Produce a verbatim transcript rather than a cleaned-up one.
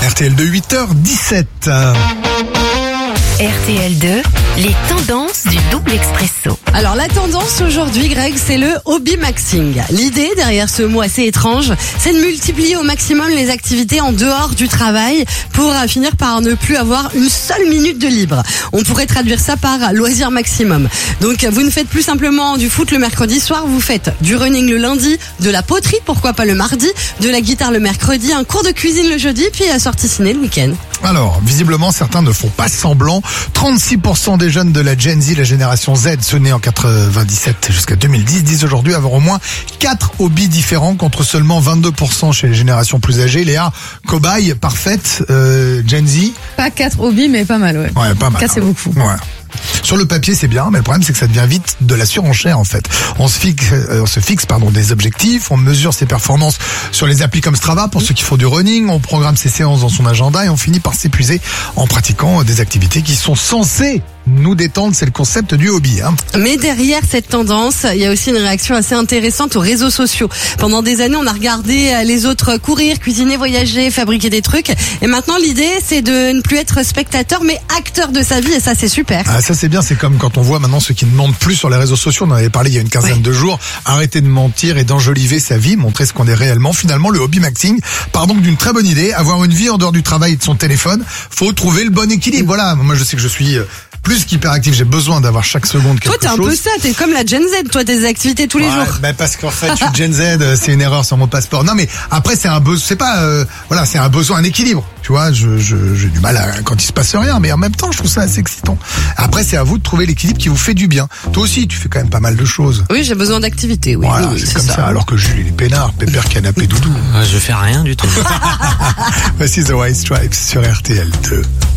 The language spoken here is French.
R T L deux, huit heures dix-sept. R T L deux, les tendances du double expresso. Alors la tendance aujourd'hui, Greg, c'est le hobby maxing. L'idée derrière ce mot assez étrange, c'est de multiplier au maximum les activités en dehors du travail pour finir par ne plus avoir une seule minute de libre. On pourrait traduire ça par loisir maximum. Donc vous ne faites plus simplement du foot le mercredi soir, vous faites du running le lundi, de la poterie, pourquoi pas le mardi, de la guitare le mercredi, un cours de cuisine le jeudi, puis la sortie ciné le week-end. Alors, visiblement, certains ne font pas semblant. trente-six pour cent des jeunes de la Gen Z, la génération Z, ceux nés en quatre-vingt-dix-sept jusqu'à deux mille dix, disent aujourd'hui avoir au moins quatre hobbies différents contre seulement vingt-deux pour cent chez les générations plus âgées. Léa, cobaye, parfaite, euh, Gen Z. Pas quatre hobbies, mais pas mal, ouais. Ouais, pas mal. Quatre, c'est beaucoup. Ouais. Sur le papier, c'est bien, mais le problème, c'est que ça devient vite de la surenchère, en fait. On se fixe, euh, on se fixe, pardon, des objectifs, on mesure ses performances sur les applis comme Strava pour ceux qui font du running, on programme ses séances dans son agenda et on finit par s'épuiser en pratiquant des activités qui sont censées nous détendre. C'est le concept du hobby, hein. Mais derrière cette tendance, il y a aussi une réaction assez intéressante aux réseaux sociaux. Pendant des années, on a regardé les autres courir, cuisiner, voyager, fabriquer des trucs. Et maintenant, l'idée, c'est de ne plus être spectateur, mais acteur de sa vie. Et ça, c'est super. Ah, ça, c'est bien. C'est comme quand on voit maintenant ceux qui ne mentent plus sur les réseaux sociaux. On en avait parlé il y a une quinzaine ouais. de jours. Arrêter de mentir et d'enjoliver sa vie, montrer ce qu'on est réellement. Finalement, le hobby maxing part donc d'une très bonne idée. Avoir une vie en dehors du travail et de son téléphone. Faut trouver le bon équilibre. Voilà. Moi, je sais que je suis plus qu'hyperactif, j'ai besoin d'avoir chaque seconde quelque chose. Toi, t'es un chose. peu ça, t'es comme la Gen Z, toi, tes activités tous les ouais, jours. Ben parce qu'en fait, je suis Gen Z, c'est une erreur sur mon passeport. Non, mais après, c'est un besoin, c'est pas, euh, voilà, c'est un besoin, un équilibre. Tu vois, je, je, j'ai du mal à, quand il se passe rien, mais en même temps, je trouve ça assez excitant. Après, c'est à vous de trouver l'équilibre qui vous fait du bien. Toi aussi, tu fais quand même pas mal de choses. Oui, j'ai besoin d'activités, oui. Voilà, oui, c'est, c'est comme ça. ça. Alors que Jules, il est peinard, pépère, canapé, doudou. Je fais rien du tout. Voici The White Stripes sur R T L deux.